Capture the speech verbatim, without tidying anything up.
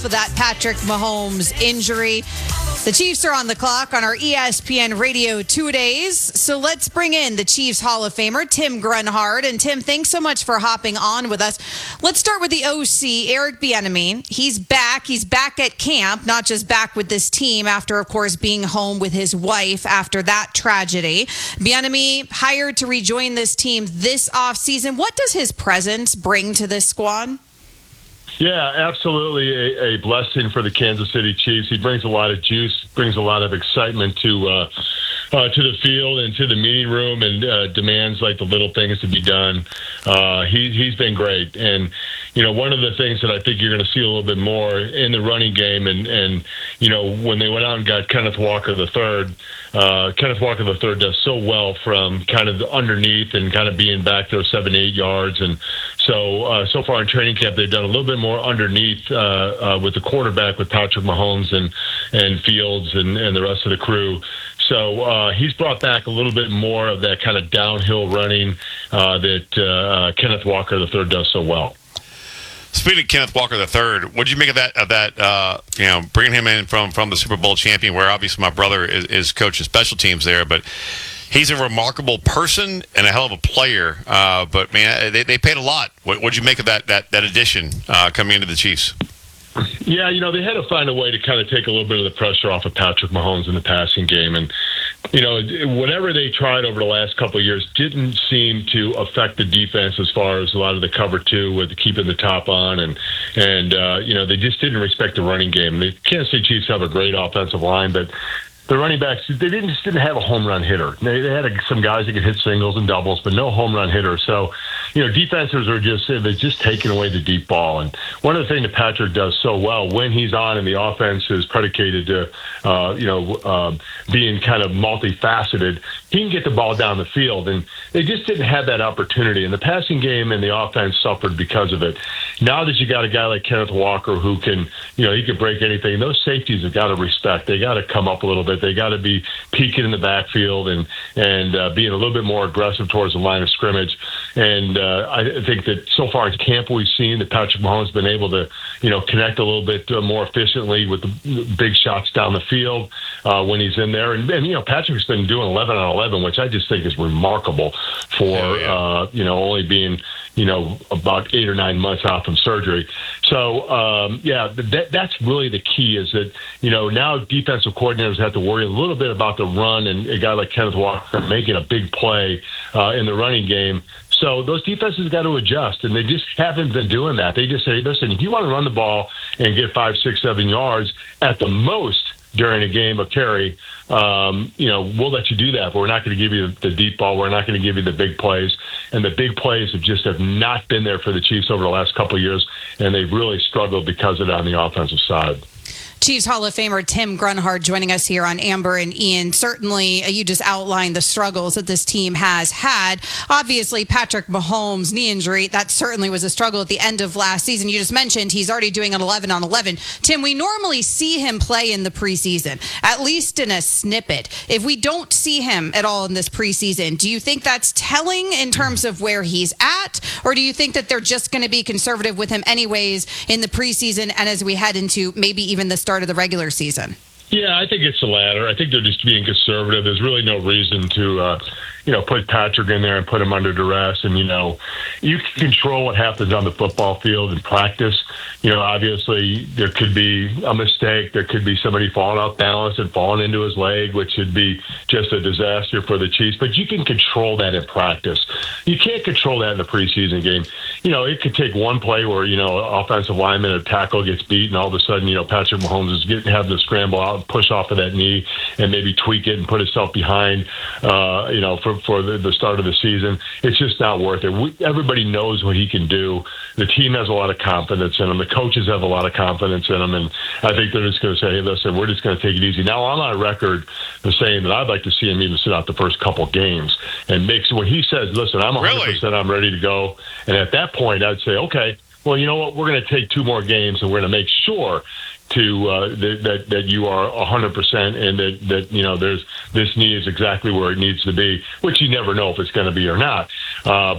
For that Patrick Mahomes injury. The Chiefs are on the clock on our E S P N Radio two-days. So let's bring in the Chiefs Hall of Famer, Tim Grunhard. And Tim, thanks so much for hopping on with us. Let's start with the O C, Eric Bieniemy. He's back. He's back at camp, not just back with this team after, of course, being home with his wife after that tragedy. Bieniemy hired to rejoin this team this offseason. What does his presence bring to this squad? Yeah, absolutely a, a blessing for the Kansas City Chiefs. He brings a lot of juice, brings a lot of excitement to uh, uh, to the field and to the meeting room, and uh, demands like the little things to be done. Uh, he, he's been great. And, you know, one of the things that I think you're going to see a little bit more in the running game, and, and you know, when they went out and got Kenneth Walker the third, uh, Kenneth Walker the third does so well from kind of underneath and kind of being back there seven, eight yards. And so, uh, so far in training camp, they've done a little bit more underneath uh, uh, with the quarterback, with Patrick Mahomes and, and Fields and, and the rest of the crew. So uh, he's brought back a little bit more of that kind of downhill running uh, that uh, Kenneth Walker the third does so well. Speaking of Kenneth Walker the third, what did you make of that? Of that, uh, you know, bringing him in from, from the Super Bowl champion, where obviously my brother is, is coaching special teams there, but he's a remarkable person and a hell of a player. Uh, but man, they, they paid a lot. What did you make of that that that addition uh, coming into the Chiefs? Yeah, you know, they had to find a way to kind of take a little bit of the pressure off of Patrick Mahomes in the passing game. And, you know, whatever they tried over the last couple of years didn't seem to affect the defense as far as a lot of the cover two with keeping the top on. And, and uh, you know, they just didn't respect the running game. The Kansas City Chiefs have a great offensive line, but the running backs, they didn't just didn't have a home run hitter. They, they had a, some guys that could hit singles and doubles, but no home run hitter. So, you know, defenses are just, they're just taking away the deep ball. And one of the things that Patrick does so well when he's on and the offense is predicated to, uh, you know, uh, being kind of multifaceted, he can get the ball down the field. And they just didn't have that opportunity. And the passing game and the offense suffered because of it. Now that you got a guy like Kenneth Walker who can, you know, he can break anything, those safeties have got to respect. They got to come up a little bit. They got to be peeking in the backfield and and uh, being a little bit more aggressive towards the line of scrimmage. And uh, I think that so far in camp we've seen that Patrick Mahomes has been able to, you know, connect a little bit uh, more efficiently with the big shots down the field uh, when he's in there. And, and, you know, Patrick's been doing eleven on eleven, which I just think is remarkable for, oh, yeah. uh, you know, only being, you know, about eight or nine months out from surgery. So, um, yeah, that, that's really the key is that, you know, now defensive coordinators have to worry a little bit about the run and a guy like Kenneth Walker making a big play uh, in the running game. So those defenses got to adjust, and they just haven't been doing that. They just say, listen, if you want to run the ball and get five, six, seven yards at the most during a game of carry, um, you know, we'll let you do that, but we're not going to give you the deep ball. We're not going to give you the big plays. And the big plays have just have not been there for the Chiefs over the last couple of years, and they've really struggled because of it on the offensive side. Chiefs Hall of Famer Tim Grunhard joining us here on Amber and Ian. Certainly, you just outlined the struggles that this team has had. Obviously, Patrick Mahomes' knee injury, that certainly was a struggle at the end of last season. You just mentioned he's already doing an eleven on eleven. Tim, we normally see him play in the preseason, at least in a snippet. If we don't see him at all in this preseason, do you think that's telling in terms of where he's at? Or do you think that they're just going to be conservative with him anyways in the preseason and as we head into maybe even the start of the regular season? Yeah, I think it's the latter. I think they're just being conservative. There's really no reason to, uh, you know, put Patrick in there and put him under duress. And, you know, you can control what happens on the football field in practice. You know, obviously there could be a mistake. There could be somebody falling off balance and falling into his leg, which would be just a disaster for the Chiefs. But you can control that in practice. You can't control that in the preseason game. You know, it could take one play where, you know, offensive lineman or tackle gets beat, and all of a sudden, you know, Patrick Mahomes is getting having to scramble out and push off of that knee and maybe tweak it and put himself behind, uh, you know, for, for the, the start of the season. It's just not worth it. We, everybody knows what he can do. The team has a lot of confidence in him. The coaches have a lot of confidence in him. And I think they're just going to say, hey, listen, we're just going to take it easy. Now, I'm on record for saying that I'd like to see him even sit out the first couple games and make when he says, listen, I'm one hundred percent, really? I'm ready to go. And at that point, I'd say, okay, well, you know what? We're going to take two more games, and we're going to make sure to uh, that, that that you are one hundred percent and that, that you know there's this knee is exactly where it needs to be, which you never know if it's going to be or not. Uh,